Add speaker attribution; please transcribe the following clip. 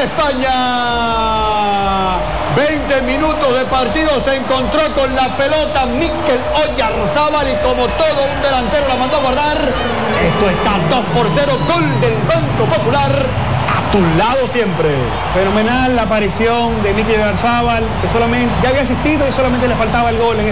Speaker 1: de España. 20 minutos de partido, se encontró con la pelota Mikel Oyarzábal y como todo un delantero la mandó a guardar. Esto está 2-0, gol del Banco Popular. A tu lado siempre.
Speaker 2: Fenomenal la aparición de Mikel Oyarzábal, que solamente ya había asistido y solamente le faltaba el gol en